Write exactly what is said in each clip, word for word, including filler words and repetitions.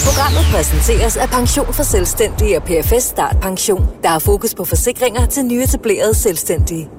Programmet præsenteres af Pension for Selvstændige og P F S Start Pension, der har fokus på forsikringer til nyetablerede selvstændige.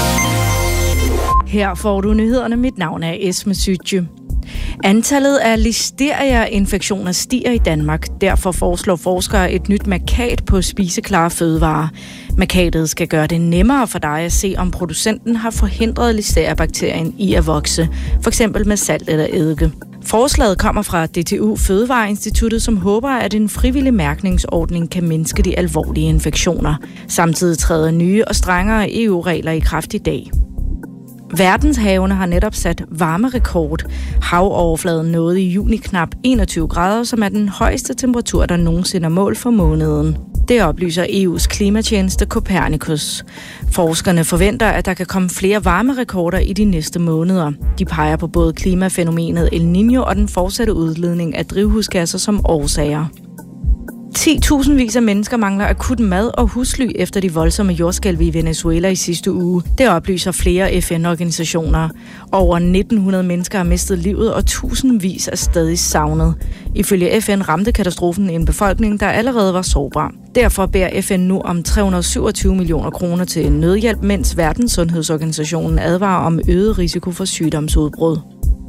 Her får du nyhederne. Mit navn er Esme Sytje. Antallet af listeria-infektioner stiger i Danmark. Derfor foreslår forskere et nyt mærkat på spiseklare fødevarer. Mærkatet skal gøre det nemmere for dig at se, om producenten har forhindret listeria-bakterien i at vokse, f.eks. med salt eller eddike. Forslaget kommer fra D T U Fødevareinstituttet, som håber, at en frivillig mærkningsordning kan mindske de alvorlige infektioner. Samtidig træder nye og strengere E U-regler i kraft i dag. Verdenshavene har netop sat varmerekord. Havoverfladen nåede i juni knap enogtyve grader, som er den højeste temperatur, der nogensinde er målt for måneden. Det oplyser E U's klimatjeneste Copernicus. Forskerne forventer, at der kan komme flere varmerekorder i de næste måneder. De peger på både klimafænomenet El Niño og den fortsatte udledning af drivhusgasser som årsager. ti tusindvis af mennesker mangler akut mad og husly efter de voldsomme jordskælv i Venezuela i sidste uge. Det oplyser flere F N-organisationer. Over nitten hundrede mennesker har mistet livet, og tusindvis er stadig savnet. Ifølge F N ramte katastrofen en befolkning, der allerede var sårbar. Derfor beder F N nu om tre hundrede syvogtyve millioner kroner til nødhjælp, mens Verdenssundhedsorganisationen advarer om øget risiko for sygdomsudbrud.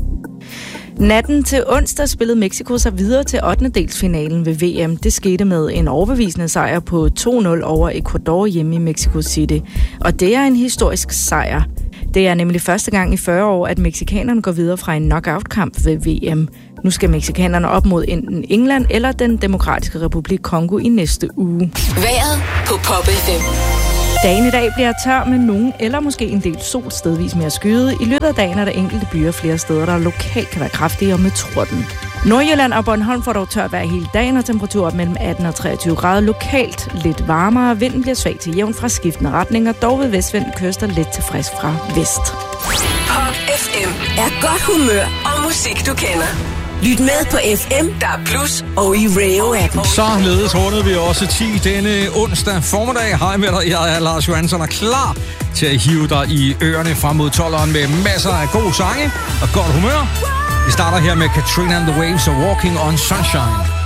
Natten til onsdag spillede Mexico sig videre til ottendedelsfinalen ved V M. Det skete med en overbevisende sejr på to nul over Ecuador hjemme i Mexico City. Og det er en historisk sejr. Det er nemlig første gang i fyrre år, at mexikanerne går videre fra en knockout-kamp ved V M. Nu skal mexikanerne op mod enten England eller den demokratiske republik Kongo i næste uge. Vejret på Pop F M. Dagen i dag bliver tør med nogen eller måske en del sol stedvis mere skyet. I løbet af dagen er der enkelte byer flere steder, der lokalt kan være kraftige og med torden. Nordjylland og Bornholm får dog tørt vejr hele dagen og temperaturer mellem atten og treogtyve grader. Lokalt lidt varmere. Vinden bliver svag til jævn fra skiftende retninger, dog ved vestvind kyster lidt til frisk fra vest. Pop F M er godt humør og musik, du kender. Lyt med på F M, der er plus, og i Rayo-appen. Således rundede vi også ti denne onsdag formiddag. Hej med dig, jeg er Lars Johansson, og klar til at hive dig i ørerne frem mod tolveren med masser af gode sange og godt humør. Vi starter her med Katrina and the Waves og Walking on Sunshine.